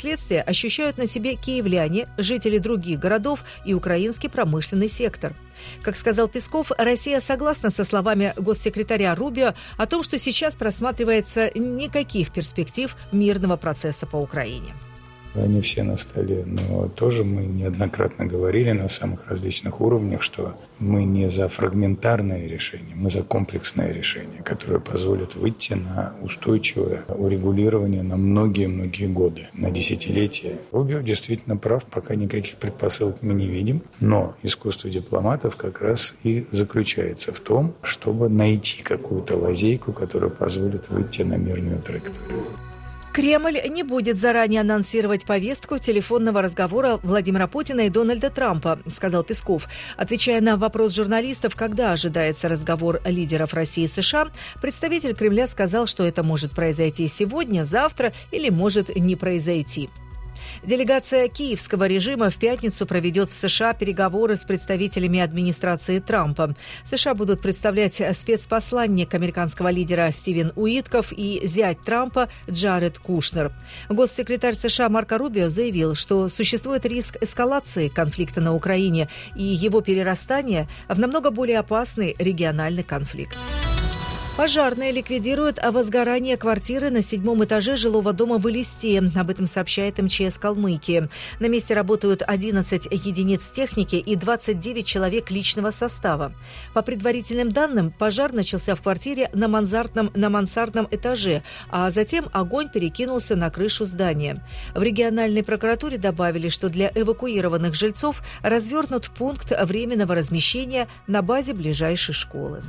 последствия ощущают на себе киевляне, жители других городов и украинский промышленный сектор. Как сказал Песков, Россия согласна со словами госсекретаря Рубио о том, что сейчас просматривается никаких перспектив мирного процесса по Украине. Они все на столе, но тоже мы неоднократно говорили на самых различных уровнях, что мы не за фрагментарное решение, мы за комплексное решение, которое позволит выйти на устойчивое урегулирование на многие-многие годы, на десятилетия. Рубио действительно прав, пока никаких предпосылок мы не видим, но искусство дипломатов как раз и заключается в том, чтобы найти какую-то лазейку, которая позволит выйти на мирную траекторию. Кремль не будет заранее анонсировать повестку телефонного разговора Владимира Путина и Дональда Трампа, сказал Песков. Отвечая на вопрос журналистов, когда ожидается разговор лидеров России и США, представитель Кремля сказал, что это может произойти сегодня, завтра или может не произойти. Делегация киевского режима в пятницу проведет в США переговоры с представителями администрации Трампа. США будут представлять спецпосланник американского лидера Стивен Уитков и зять Трампа Джаред Кушнер. Госсекретарь США Марко Рубио заявил, что существует риск эскалации конфликта на Украине и его перерастания в намного более опасный региональный конфликт. Пожарные ликвидируют возгорание квартиры на 7-м этаже жилого дома в Элисте. Об этом сообщает МЧС Калмыкии. На месте работают 11 единиц техники и 29 человек личного состава. По предварительным данным, пожар начался в квартире на мансардном этаже, а затем огонь перекинулся на крышу здания. В региональной прокуратуре добавили, что для эвакуированных жильцов развернут пункт временного размещения на базе ближайшей школы.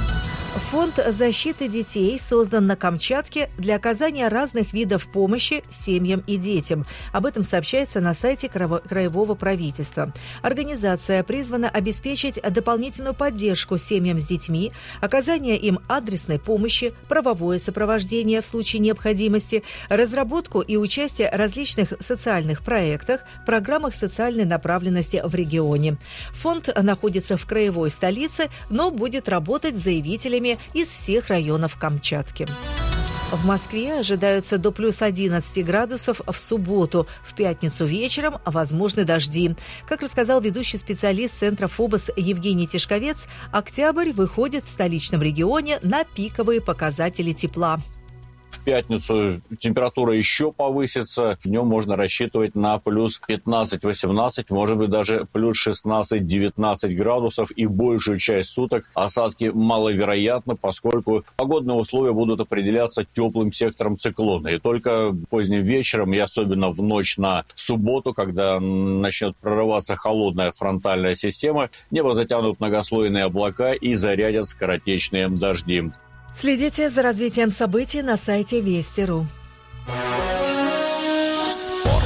Фонд защиты детей создан на Камчатке для оказания разных видов помощи семьям и детям. Об этом сообщается на сайте Краевого правительства. Организация призвана обеспечить дополнительную поддержку семьям с детьми, оказание им адресной помощи, правовое сопровождение в случае необходимости, разработку и участие в различных социальных проектах, программах социальной направленности в регионе. Фонд находится в краевой столице, но будет работать с заявителями из всех районов Камчатки. В Москве ожидаются до плюс 11 градусов в субботу. В пятницу вечером возможны дожди. Как рассказал ведущий специалист Центра ФОБОС Евгений Тишковец, октябрь выходит в столичном регионе на пиковые показатели тепла. В пятницу температура еще повысится. Днем можно рассчитывать на плюс 15-18, может быть даже плюс 16-19 градусов. И большую часть суток осадки маловероятны, поскольку погодные условия будут определяться теплым сектором циклона. И только поздним вечером и особенно в ночь на субботу, когда начнет прорываться холодная фронтальная система, небо затянут многослойные облака и зарядят скоротечные дожди. Следите за развитием событий на сайте Вести.ру. Спорт.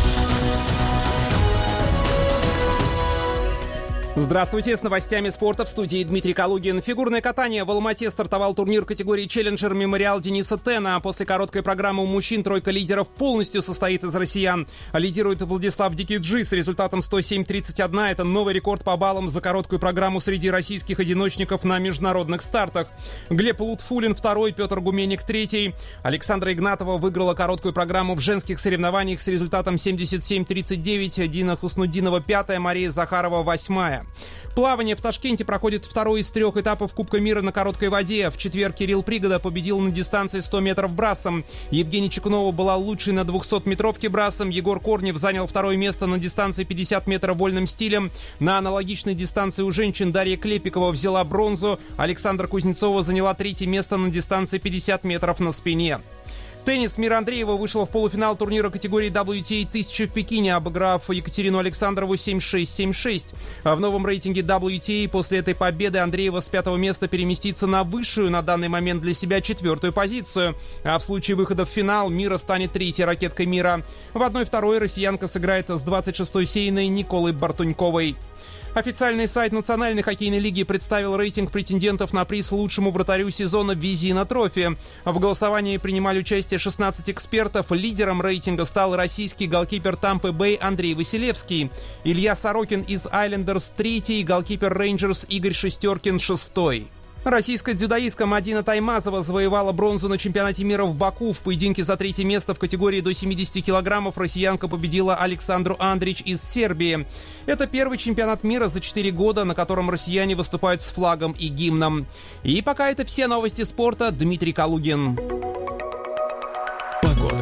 Здравствуйте, с новостями спорта в студии Дмитрий Калугин. Фигурное катание в Алма-Ате стартовал турнир категории «Челленджер Мемориал» Дениса Тена. После короткой программы у мужчин тройка лидеров полностью состоит из россиян. Лидирует Владислав Дикиджи с результатом 107.31. Это новый рекорд по баллам за короткую программу среди российских одиночников на международных стартах. Глеб Лутфулин второй, Петр Гуменник третий. Александра Игнатова выиграла короткую программу в женских соревнованиях с результатом 77.39. Дина Хуснудинова пятая, Мария Захарова восьмая. Плавание в Ташкенте проходит второй из 3 этапов Кубка мира на короткой воде. В четверг Кирилл Пригода победил на дистанции 100 метров брасом. Евгения Чекунова была лучшей на 200-метровке брасом. Егор Корнев занял второе место на дистанции 50 метров вольным стилем. На аналогичной дистанции у женщин Дарья Клепикова взяла бронзу. Александра Кузнецова заняла третье место на дистанции 50 метров на спине. Теннис. Мира Андреева вышла в полуфинал турнира категории WTA 1000 в Пекине, обыграв Екатерину Александрову 7-6-7-6. В новом рейтинге WTA после этой победы Андреева с 5-го места переместится на высшую на данный момент для себя 4-ю позицию. А в случае выхода в финал Мира станет 3-й ракеткой мира. В 1-2 россиянка сыграет с 26-й сеянной Николой Бартуньковой. Официальный сайт Национальной хоккейной лиги представил рейтинг претендентов на приз лучшему вратарю сезона Визина Трофи. В голосовании принимали участие 16 экспертов. Лидером рейтинга стал российский голкипер Тампы Бэй Андрей Василевский. Илья Сорокин из Айлендерс третий, голкипер Рейнджерс Игорь Шестеркин шестой. Российская дзюдоистка Мадина Таймазова завоевала бронзу на чемпионате мира в Баку. В поединке за третье место в категории до 70 килограммов россиянка победила Александру Андрич из Сербии. Это первый чемпионат мира за 4 года, на котором россияне выступают с флагом и гимном. И пока это все новости спорта. Дмитрий Калугин. Погода.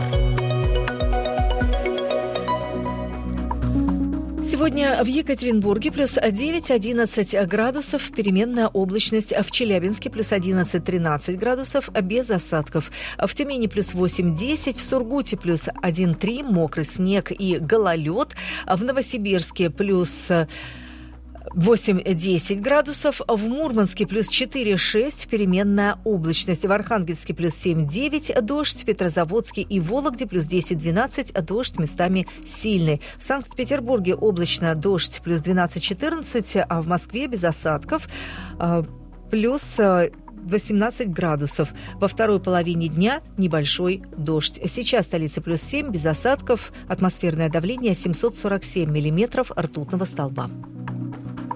Сегодня в Екатеринбурге плюс 9-11 градусов, переменная облачность. В Челябинске плюс 11-13 градусов, без осадков. В Тюмени плюс 8-10, в Сургуте плюс 1-3, мокрый снег и гололед. В Новосибирске плюс 8-10 градусов, в Мурманске плюс 4-6, переменная облачность, в Архангельске плюс 7-9, дождь, в Петрозаводске и Вологде плюс 10-12, дождь местами сильный. В Санкт-Петербурге облачно, дождь плюс 12-14, а в Москве без осадков плюс 18 градусов. Во второй половине дня небольшой дождь. Сейчас столица плюс 7, без осадков, атмосферное давление 747 миллиметров ртутного столба.